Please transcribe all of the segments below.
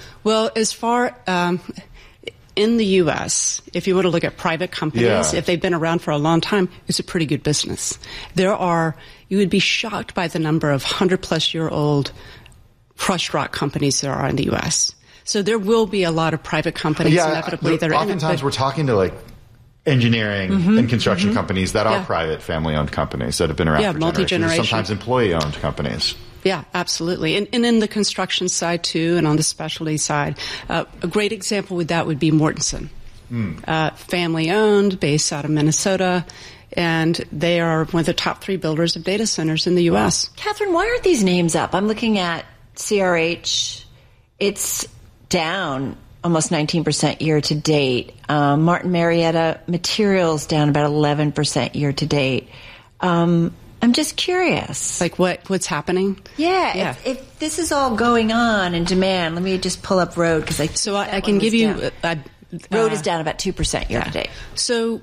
Well, as far in the U.S., if you want to look at private companies, if they've been around for a long time, it's a pretty good business. You would be shocked by the number of 100-plus-year-old crushed rock companies there are in the U.S. So there will be a lot of private companies inevitably that are oftentimes we're talking to like engineering and construction companies that are private family-owned companies that have been around for multi-generations, sometimes employee-owned companies. Yeah, absolutely. And in the construction side, too, and on the specialty side, a great example with that would be Mortenson. Family-owned, based out of Minnesota, and they are one of the top 3 builders of data centers in the U.S. Catherine, why aren't these names up? I'm looking at CRH. It's down almost 19% year to date. Martin Marietta Materials down about 11% year to date. I'm just curious. Like what's happening? Yeah. If this is all going on in demand, let me just pull up Road because I can give you. Road is down about 2% year to date. So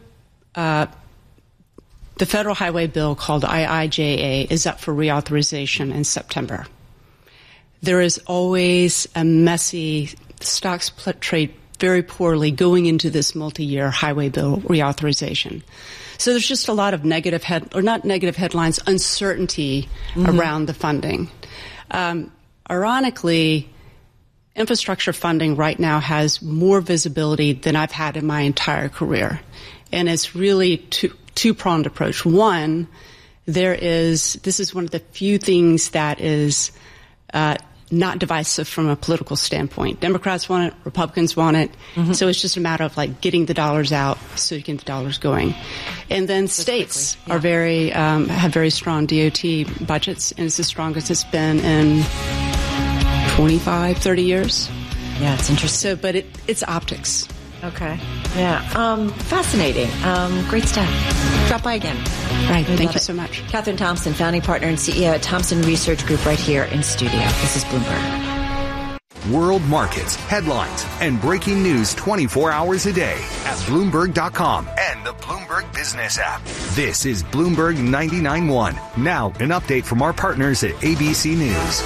the federal highway bill called IIJA is up for reauthorization in September. There is always a messy stocks trade very poorly going into this multi-year highway bill reauthorization. So there's just a lot of headlines, uncertainty around the funding. Ironically, infrastructure funding right now has more visibility than I've had in my entire career. And it's really two-pronged approach. One, this is one of the few things that is not divisive from a political standpoint. Democrats want it, Republicans want it. So it's just a matter of like getting the dollars out so you get the dollars going. And then states are have very strong DOT budgets, and it's as strong as it's been in 25, 30 years. Yeah, it's interesting. So, but it's optics. Okay. Yeah. Fascinating. Great stuff. Drop by again. Right. Thank you so much. Catherine Thompson, founding partner and CEO at Thompson Research Group, right here in studio. This is Bloomberg. World markets, headlines, and breaking news 24 hours a day at Bloomberg.com and the Bloomberg Business app. This is Bloomberg 99.1. Now, an update from our partners at ABC News.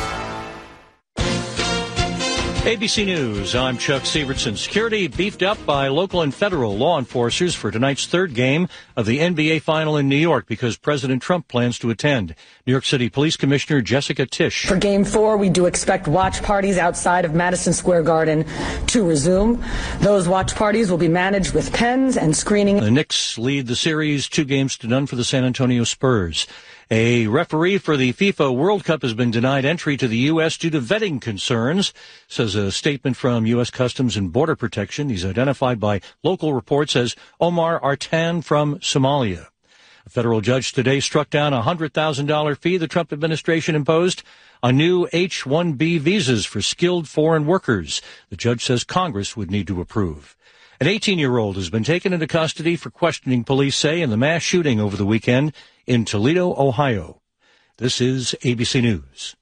ABC News, I'm Chuck Severson. Security beefed up by local and federal law enforcers for tonight's third game of the NBA Final in New York because President Trump plans to attend. New York City Police Commissioner Jessica Tisch. For Game 4, we do expect watch parties outside of Madison Square Garden to resume. Those watch parties will be managed with pens and screening. The Knicks lead the series 2-0 for the San Antonio Spurs. A referee for the FIFA World Cup has been denied entry to the U.S. due to vetting concerns, says a statement from U.S. Customs and Border Protection. He's identified by local reports as Omar Artan from Somalia. A federal judge today struck down a $100,000 fee the Trump administration imposed on new H-1B visas for skilled foreign workers. The judge says Congress would need to approve. An 18-year-old has been taken into custody for questioning, police say, in the mass shooting over the weekend in Toledo, Ohio. This is ABC News.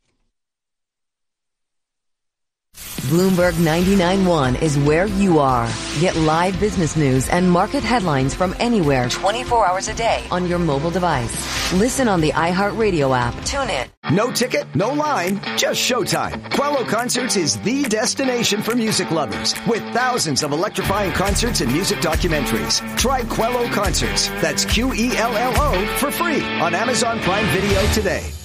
Bloomberg 99.1 is where you are. Get live business news and market headlines from anywhere 24 hours a day on your mobile device. Listen on the iHeartRadio app. Tune in. No ticket, no line, just showtime. Quello Concerts is the destination for music lovers with thousands of electrifying concerts and music documentaries. Try Quello Concerts. That's Quello for free on Amazon Prime Video today.